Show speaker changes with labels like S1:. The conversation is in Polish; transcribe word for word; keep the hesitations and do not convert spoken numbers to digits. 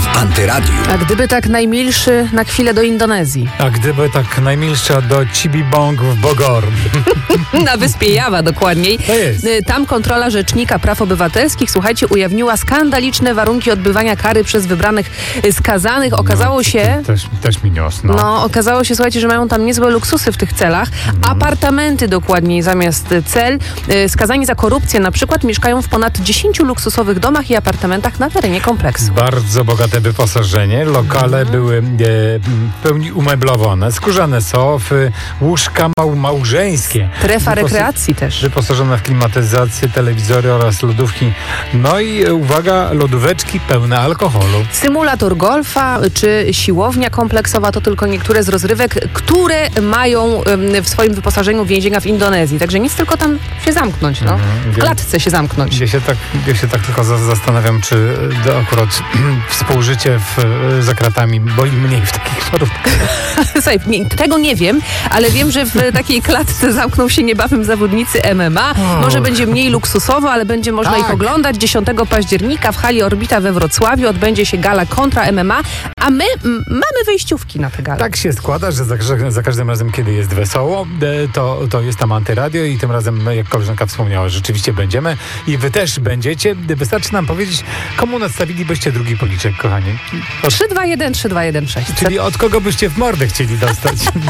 S1: w Antyradiu.
S2: A gdyby tak najmilszy na chwilę do Indonezji?
S3: A gdyby tak najmilsza do Cibibong w Bogor.
S2: Na wyspie Jawa dokładniej.
S3: To jest.
S2: Tam kontrola Rzecznika Praw Obywatelskich, słuchajcie, ujawniła skandaliczne warunki odbywania kary przez wybranych skazanych. Okazało
S3: no,
S2: się...
S3: Też, też mi niosno.
S2: No, okazało się, słuchajcie, że mają tam niezłe luksusy w tych celach.
S3: Mhm.
S2: Apartamenty dokładniej zamiast cel. Skazani za korupcję na przykład mieszkają w ponad dziesięciu luksusowych domach i apartamentach na terenie kompleksu.
S3: Bardzo bogate wyposażenie. Lokale
S2: Mhm.
S3: były e, w pełni umeblowane. Skórzane sofy, łóżka mał, małżeńskie.
S2: Strefa
S3: Wyposa-
S2: rekreacji też.
S3: Wyposażone w klimatyzację, telewizory oraz lodówki. No i e, uwaga, lodóweczki pełne alkoholu.
S2: Symulator golfa czy siłownia kompleksowa to tylko niektóre z rozrywek, które mają em, w swoim wyposażeniu więzienia w Indonezji. Także nic, tylko tam się zamknąć, no.
S3: Mhm.
S2: W klatce się zamknąć.
S3: Ja się tak, ja się tak tylko za- zastanawiam, czy e, akurat współżycie w, e, za kratami boli mniej w takich warunkach.
S2: Słuchaj, nie, tego nie wiem, ale wiem, że w takiej klatce zamkną się niebawem zawodnicy M M A.
S3: Och.
S2: Może będzie mniej luksusowo, ale będzie można
S3: Tak.
S2: ich oglądać. dziesiątego października w hali Orbita we Wrocławiu odbędzie się gala kontra M M A, a my m, mamy wejściówki na tę galę.
S3: Tak się składa, że za, za każdym razem, kiedy jest wesoło, e, to, to jest tam Antyradio i tym razem, jak koleżanka wspomniała, rzeczywiście będziemy i wy też będziecie. Wystarczy nam powiedzieć, komu nastawilibyście drugi policzek, kochani. Od,
S2: trzy dwa jeden trzy dwa jeden sześć.
S3: czyli od kogo byście w mordę chcieli dostać?